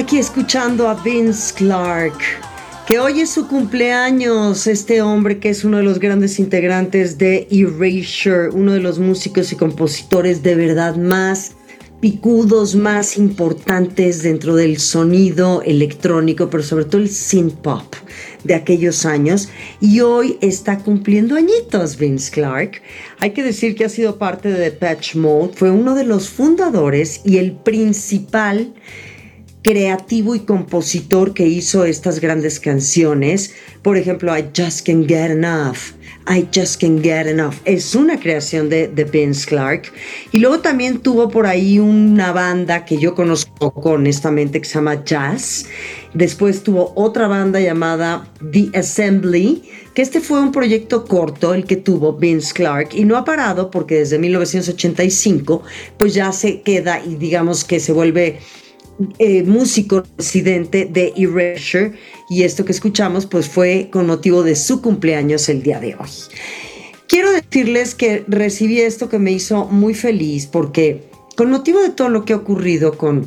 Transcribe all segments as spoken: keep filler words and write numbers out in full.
Aquí escuchando a Vince Clarke, que hoy es su cumpleaños, este hombre que es uno de los grandes integrantes de Erasure, uno de los músicos y compositores de verdad más picudos, más importantes dentro del sonido electrónico, pero sobre todo el synth pop de aquellos años, y hoy está cumpliendo añitos Vince Clarke. Hay que decir que ha sido parte de Depeche Mode, fue uno de los fundadores y el principal creativo y compositor que hizo estas grandes canciones. Por ejemplo, I Just Can't Get Enough, I Just Can't Get Enough, es una creación de, de Vince Clarke. Y luego también tuvo por ahí una banda que yo conozco honestamente que se llama Jazz. Después tuvo otra banda llamada The Assembly, que este fue un proyecto corto el que tuvo Vince Clarke y no ha parado porque desde mil novecientos ochenta y cinco pues ya se queda y digamos que se vuelve Eh, músico residente de Erasure, y esto que escuchamos pues fue con motivo de su cumpleaños el día de hoy. Quiero decirles que recibí esto que me hizo muy feliz porque con motivo de todo lo que ha ocurrido con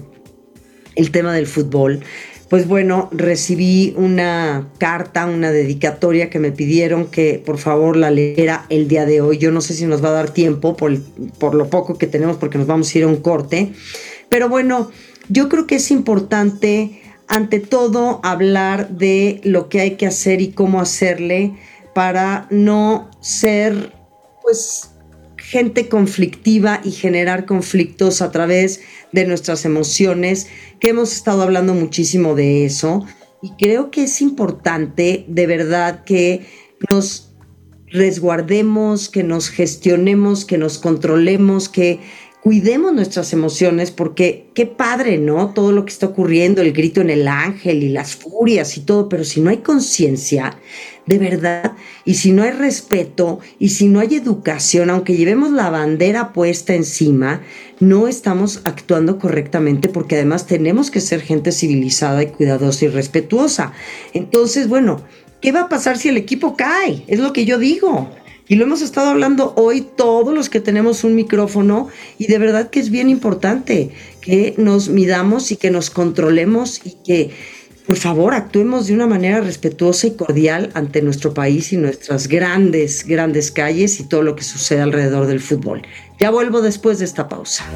el tema del fútbol, pues bueno, recibí una carta, una dedicatoria que me pidieron que por favor la leyera el día de hoy. Yo no sé si nos va a dar tiempo por, por lo poco que tenemos porque nos vamos a ir a un corte, pero bueno, yo creo que es importante, ante todo, hablar de lo que hay que hacer y cómo hacerle para no ser, pues, gente conflictiva y generar conflictos a través de nuestras emociones, que hemos estado hablando muchísimo de eso. Y creo que es importante, de verdad, que nos resguardemos, que nos gestionemos, que nos controlemos, que cuidemos nuestras emociones, porque qué padre, ¿no? Todo lo que está ocurriendo, el grito en el ángel y las furias y todo, pero si no hay conciencia, de verdad, y si no hay respeto, y si no hay educación, aunque llevemos la bandera puesta encima, no estamos actuando correctamente, porque además tenemos que ser gente civilizada y cuidadosa y respetuosa. Entonces, bueno, ¿qué va a pasar si el equipo cae? Es lo que yo digo. Y lo hemos estado hablando hoy todos los que tenemos un micrófono, y de verdad que es bien importante que nos midamos y que nos controlemos y que, por favor, actuemos de una manera respetuosa y cordial ante nuestro país y nuestras grandes, grandes calles y todo lo que sucede alrededor del fútbol. Ya vuelvo después de esta pausa.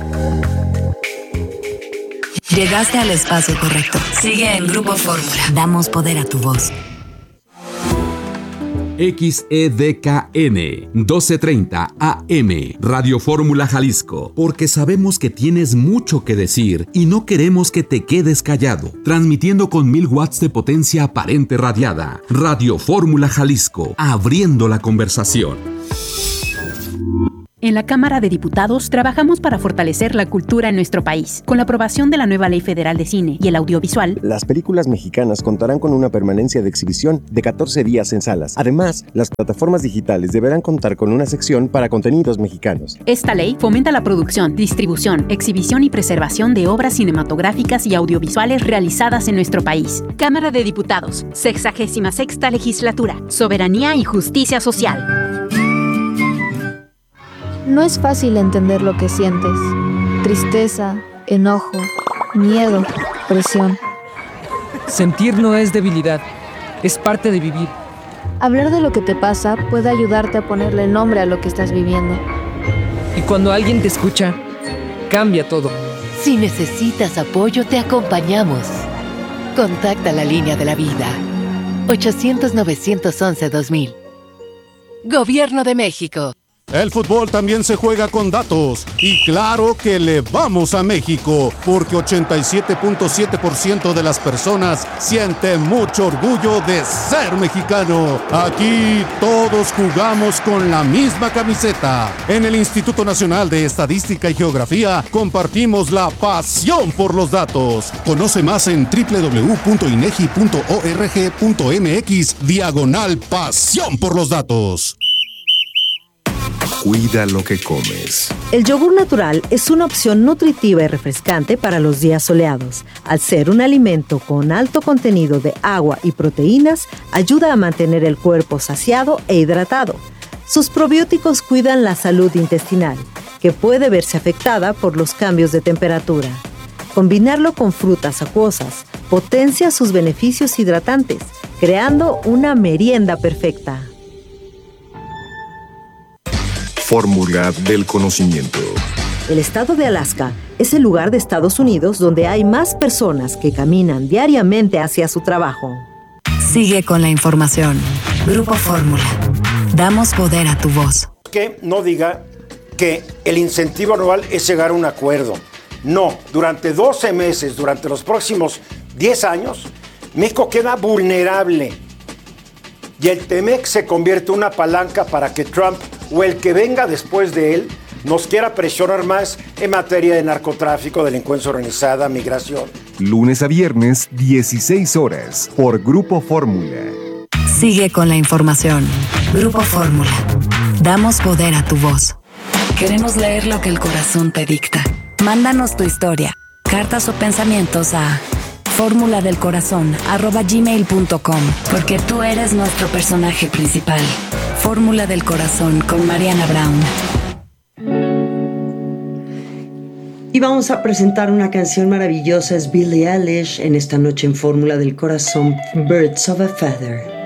Llegaste al espacio correcto. Sigue en Grupo Fórmula. Damos poder a tu voz. X E D K N doce treinta A M Radio Fórmula Jalisco, porque sabemos que tienes mucho que decir y no queremos que te quedes callado. Transmitiendo con mil watts de potencia aparente radiada. Radio Fórmula Jalisco, abriendo la conversación. En la Cámara de Diputados trabajamos para fortalecer la cultura en nuestro país. Con la aprobación de la nueva Ley Federal de Cine y el Audiovisual, las películas mexicanas contarán con una permanencia de exhibición de catorce días en salas. Además, las plataformas digitales deberán contar con una sección para contenidos mexicanos. Esta ley fomenta la producción, distribución, exhibición y preservación de obras cinematográficas y audiovisuales realizadas en nuestro país. Cámara de Diputados, sexagésima sexta Legislatura. Soberanía y justicia social. No es fácil entender lo que sientes. Tristeza, enojo, miedo, presión. Sentir no es debilidad, es parte de vivir. Hablar de lo que te pasa puede ayudarte a ponerle nombre a lo que estás viviendo. Y cuando alguien te escucha, cambia todo. Si necesitas apoyo, te acompañamos. Contacta la línea de la vida. ochocientos, novecientos once, dos mil. Gobierno de México. El fútbol también se juega con datos, y claro que le vamos a México, porque ochenta y siete punto siete por ciento de las personas sienten mucho orgullo de ser mexicano. Aquí todos jugamos con la misma camiseta. En el Instituto Nacional de Estadística y Geografía compartimos la pasión por los datos. Conoce más en doble u doble u doble u punto inegi punto org punto mx diagonal pasión por los datos. Cuida lo que comes. El yogur natural es una opción nutritiva y refrescante para los días soleados. Al ser un alimento con alto contenido de agua y proteínas, ayuda a mantener el cuerpo saciado e hidratado. Sus probióticos cuidan la salud intestinal, que puede verse afectada por los cambios de temperatura. Combinarlo con frutas acuosas, potencia sus beneficios hidratantes, creando una merienda perfecta. Fórmula del conocimiento. El estado de Alaska es el lugar de Estados Unidos donde hay más personas que caminan diariamente hacia su trabajo. Sigue con la información. Grupo Fórmula. Damos poder a tu voz. Que no diga que el incentivo anual es llegar a un acuerdo. No, durante doce meses, durante los próximos diez años, México queda vulnerable. Y el T-M E C se convierte en una palanca para que Trump o el que venga después de él nos quiera presionar más en materia de narcotráfico, delincuencia organizada, migración. Lunes a viernes, dieciséis horas, por Grupo Fórmula. Sigue con la información. Grupo Fórmula. Damos poder a tu voz. Queremos leer lo que el corazón te dicta. Mándanos tu historia, cartas o pensamientos a fórmula del corazón arroba gmail punto com, porque tú eres nuestro personaje principal. Fórmula del Corazón con Mariana Brown. Y vamos a presentar una canción maravillosa, es Billie Eilish, en esta noche en Fórmula del Corazón, Birds of a Feather.